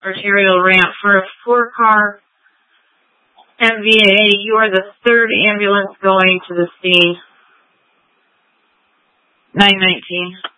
arterial ramp for a 4-car MVA. You are the 3rd ambulance going to the scene. 919.